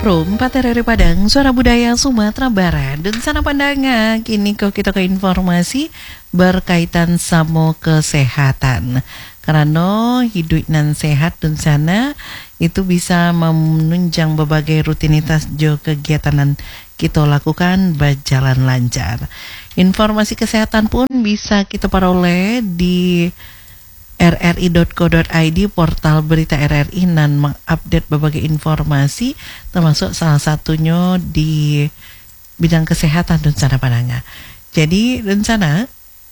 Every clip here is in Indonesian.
Prum, Paterere Padang, Suara Budaya Sumatera Barat. Dan sana pandangan, kini kita ke informasi berkaitan sama kesehatan. Karena hidup nan sehat dan sana itu bisa menunjang berbagai rutinitas jo kegiatan kita lakukan berjalan lancar. Informasi kesehatan pun bisa kita peroleh di rri.co.id, portal berita RRI, dan mengupdate berbagai informasi termasuk salah satunya di bidang kesehatan dan sana pandangan. Jadi rencana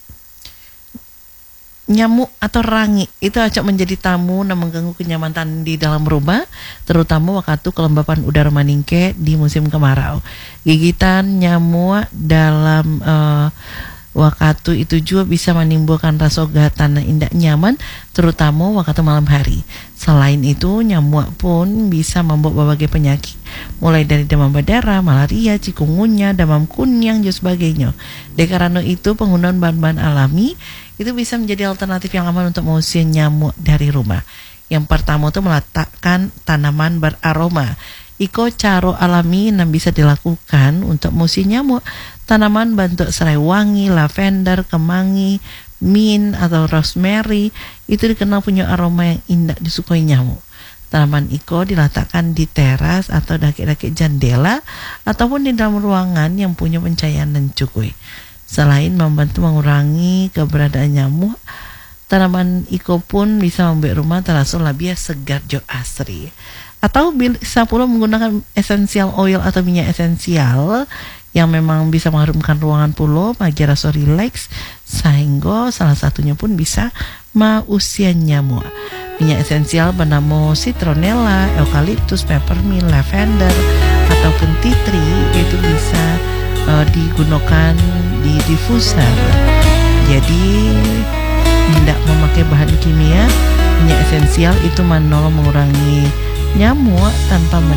nyamuk atau rangi itu acak menjadi tamu dan mengganggu kenyamanan di dalam rumah, terutama waktu kelembapan udara maningke di musim kemarau. Gigitan nyamuk dalam waktu itu juga bisa menimbulkan rasa gatan dan indak nyaman, terutama waktu malam hari. Selain itu, nyamuk pun bisa membawa berbagai penyakit, mulai dari demam berdarah, malaria, cikungunya, demam kunyang, dan sebagainya. Karena itu, penggunaan bahan-bahan alami itu bisa menjadi alternatif yang aman untuk mengusir nyamuk dari rumah. Yang pertama itu meletakkan tanaman beraroma. Iko caro alami yang bisa dilakukan untuk mengusir nyamuk. Tanaman bentuk serai wangi, lavender, kemangi, mint atau rosemary itu dikenal punya aroma yang indah disukai nyamuk. Tanaman iko diletakkan di teras atau daki-daki jendela ataupun di dalam ruangan yang punya pencahayaan dan cukup. Selain membantu mengurangi keberadaan nyamuk, tanaman iko pun bisa membuat rumah terasa lebih segar jo asri. Atau bisa pula menggunakan essential oil atau minyak esensial yang memang bisa mengharumkan ruangan pulau bagi rasa rileks, sehingga salah satunya pun bisa mengusir nyamuk. Minyak esensial bernama citronella, eucalyptus, peppermint, lavender ataupun tea tree itu bisa digunakan di diffuser. Jadi tidak memakai bahan kimia, minyak esensial itu menolong mengurangi nyamuk tanpa